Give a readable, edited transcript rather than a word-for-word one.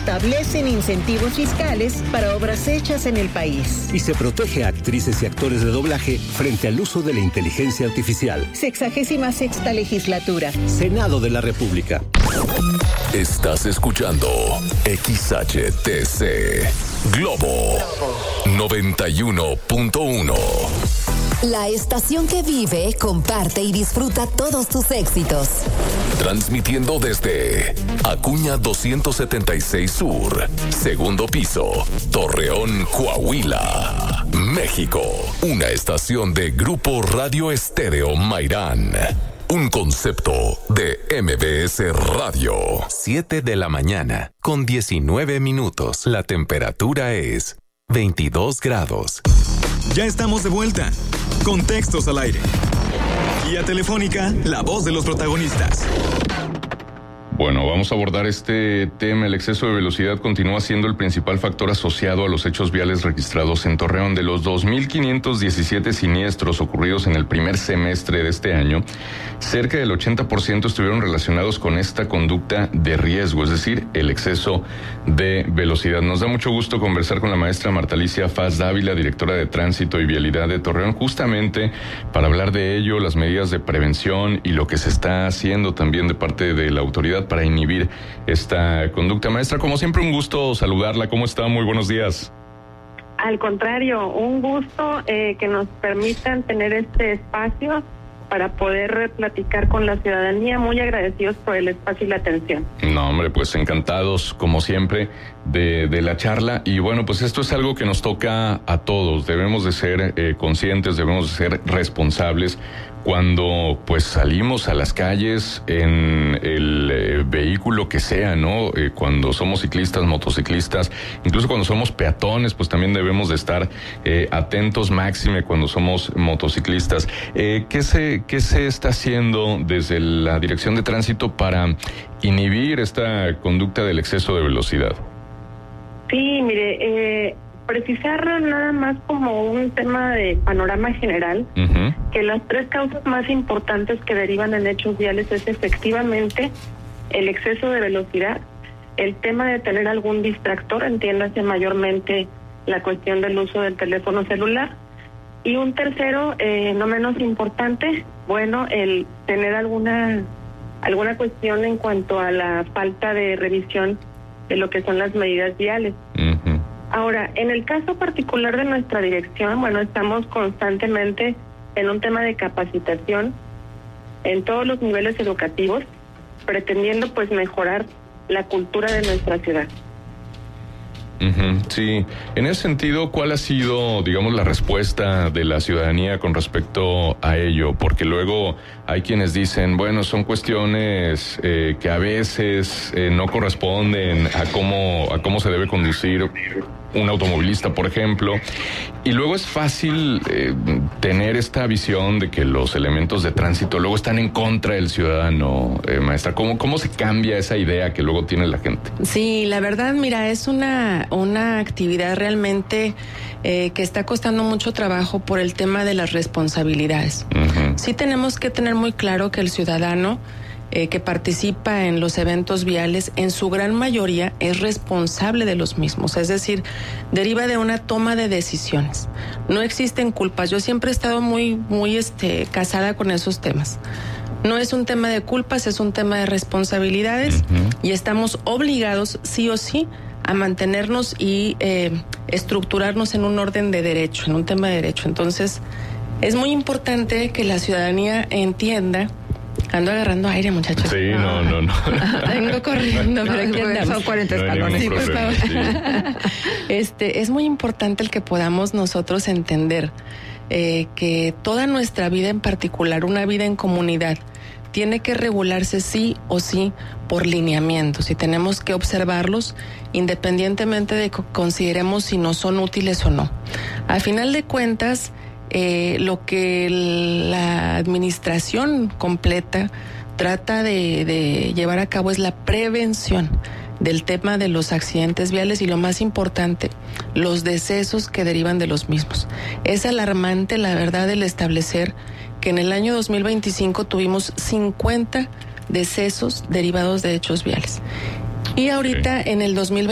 establecen incentivos fiscales para obras hechas en el país. Y se protege a actrices y actores de doblaje frente al uso de la inteligencia artificial. 66ª legislatura. Senado de la República. Estás escuchando XHTC Globo 91.1. La estación que vive, comparte y disfruta todos tus éxitos. Transmitiendo desde Acuña 276 Sur, segundo piso, Torreón, Coahuila, México. Una estación de Grupo Radio Estéreo Mairán. Un concepto de MBS Radio. 7 de la mañana, con 19 minutos. La temperatura es 22 grados. Ya estamos de vuelta. Contextos al aire. Guía Telefónica, la voz de los protagonistas. Bueno, vamos a abordar este tema. El exceso de velocidad continúa siendo el principal factor asociado a los hechos viales registrados en Torreón. De los 2,517 siniestros ocurridos en el primer semestre de este año, cerca del 80% estuvieron relacionados con esta conducta de riesgo, es decir, el exceso de velocidad. Nos da mucho gusto conversar con la maestra Marta Alicia Faz Dávila, directora de Tránsito y Vialidad de Torreón, justamente para hablar de ello, las medidas de prevención y lo que se está haciendo también de parte de la autoridad para inhibir esta conducta. Maestra, como siempre, un gusto saludarla. ¿Cómo está? Muy buenos días. Al contrario, un gusto que nos permitan tener este espacio para poder platicar con la ciudadanía. Muy agradecidos por el espacio y la atención. No, hombre, pues encantados, como siempre, de la charla. Y bueno, pues esto es algo que nos toca a todos. Debemos de ser conscientes, debemos de ser responsables cuando pues salimos a las calles en el vehículo que sea, ¿no? Cuando somos ciclistas, motociclistas, incluso cuando somos peatones, pues también debemos de estar atentos, máxime cuando somos motociclistas. ¿Qué se está haciendo desde la Dirección de Tránsito para inhibir esta conducta del exceso de velocidad? Sí, mire, precisar nada más como un tema de panorama general, que las tres causas más importantes que derivan en hechos viales es efectivamente el exceso de velocidad, el tema de tener algún distractor, entiéndase mayormente la cuestión del uso del teléfono celular, y un tercero, no menos importante, bueno, el tener alguna cuestión en cuanto a la falta de revisión de lo que son las medidas viales. Ahora, en el caso particular de nuestra dirección, bueno, estamos constantemente en un tema de capacitación en todos los niveles educativos, pretendiendo pues mejorar la cultura de nuestra ciudad. Sí, en ese sentido, ¿cuál ha sido, digamos, la respuesta de la ciudadanía con respecto a ello? Porque luego hay quienes dicen, bueno, son cuestiones que a veces no corresponden a cómo se debe conducir un automovilista, por ejemplo, y luego es fácil tener esta visión de que los elementos de tránsito luego están en contra del ciudadano. Maestra, ¿cómo se cambia esa idea que luego tiene la gente? Sí, la verdad, mira, es una actividad realmente que está costando mucho trabajo por el tema de las responsabilidades. Sí tenemos que tener muy claro que el ciudadano que participa en los eventos viales, en su gran mayoría es responsable de los mismos, es decir, deriva de una toma de decisiones. No existen culpas. Yo siempre he estado muy casada con esos temas. No es un tema de culpas, es un tema de responsabilidades y estamos obligados, sí o sí, a mantenernos y estructurarnos en un orden de derecho, en un tema de derecho. Entonces, es muy importante que la ciudadanía entienda. Ando agarrando aire, muchachos. Sí, no. Vengo corriendo, pero aquí andamos. Son 40 escalones. Sí, por favor. Es muy importante el que podamos nosotros entender que toda nuestra vida en particular, una vida en comunidad, tiene que regularse sí o sí por lineamientos y tenemos que observarlos independientemente de que consideremos si nos son útiles o no. A final de cuentas, lo que la administración completa trata de llevar a cabo es la prevención del tema de los accidentes viales y, lo más importante, los decesos que derivan de los mismos. Es alarmante, la verdad, el establecer que en el año 2025 tuvimos 50 decesos derivados de hechos viales. Y ahorita en el 2020